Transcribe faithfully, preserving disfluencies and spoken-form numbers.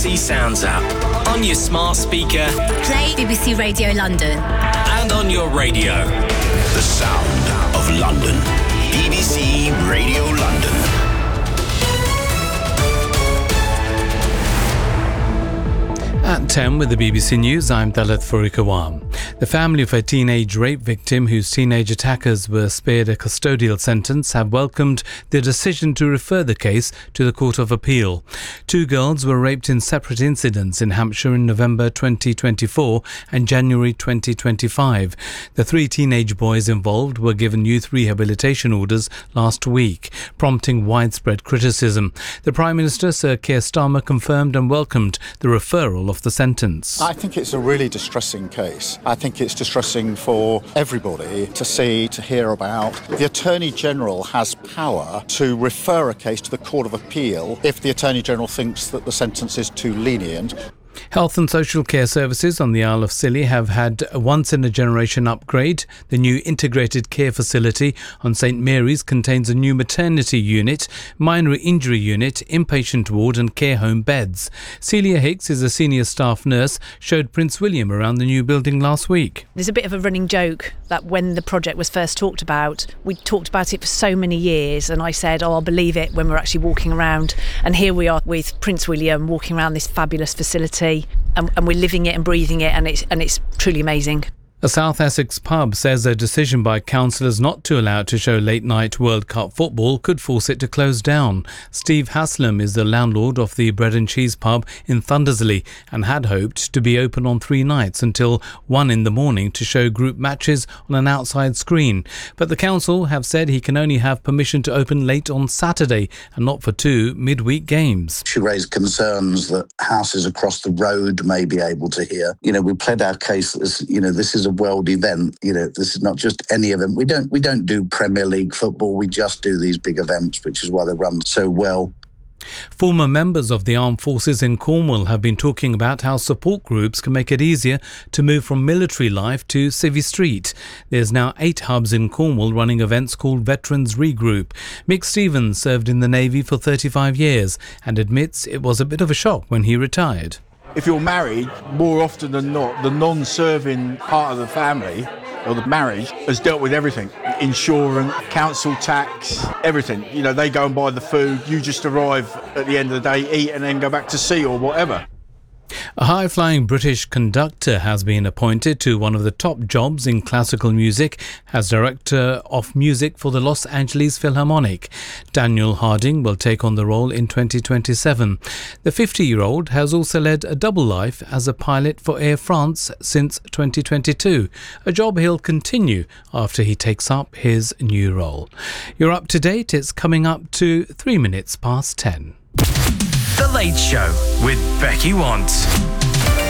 B B C Sounds app on your smart speaker. Play B B C Radio London. And on your radio. The sound of London. B B C Radio London. At ten with the B B C News, I'm Dalit Furikawam. The family of a teenage rape victim whose teenage attackers were spared a custodial sentence have welcomed the decision to refer the case to the Court of Appeal. Two girls were raped in separate incidents in Hampshire in November twenty twenty-four and January twenty twenty-five. The three teenage boys involved were given youth rehabilitation orders last week, prompting widespread criticism. The Prime Minister, Sir Keir Starmer, confirmed and welcomed the referral of the sentence. I think it's a really distressing case. I think it's distressing for everybody to see, to hear about. The Attorney General has power to refer a case to the Court of Appeal if the Attorney General thinks that the sentence is too lenient. Health and social care services on the Isle of Scilly have had a once-in-a-generation upgrade. The new integrated care facility on St Mary's contains a new maternity unit, minor injury unit, inpatient ward and care home beds. Celia Hicks is a senior staff nurse, showed Prince William around the new building last week. There's a bit of a running joke that when the project was first talked about, we talked about it for so many years, and I said, oh, I'll believe it when we're actually walking around. And here we are with Prince William walking around this fabulous facility. And, and we're living it and breathing it, and it's and it's truly amazing. A South Essex pub says a decision by councillors not to allow it to show late-night World Cup football could force it to close down. Steve Haslam is the landlord of the Bread and Cheese pub in Thundersley and had hoped to be open on three nights until one in the morning to show group matches on an outside screen. But the council have said he can only have permission to open late on Saturday and not for two midweek games. She raised concerns that houses across the road may be able to hear. You know, we pled our case as, you know, this is a world event. You know, this is not just any event. We don't we don't do Premier League football. We just do these big events, which is why they run so well. Former members of the armed forces in Cornwall have been talking about how support groups can make it easier to move from military life to Civvy Street. There's now eight hubs in Cornwall running events called Veterans Regroup. Mick Stevens served in the Navy for thirty-five years and admits it was a bit of a shock when he retired. If you're married, more often than not, the non-serving part of the family or the marriage has dealt with everything. Insurance, council tax, everything. You know, they go and buy the food. You just arrive at the end of the day, eat and then go back to sea or whatever. A high-flying British conductor has been appointed to one of the top jobs in classical music as Director of Music for the Los Angeles Philharmonic. Daniel Harding will take on the role in twenty twenty-seven. The fifty-year-old has also led a double life as a pilot for Air France since twenty twenty-two, a job he'll continue after he takes up his new role. You're up to date. It's coming up to three minutes past ten. The Late Show with Becky Want.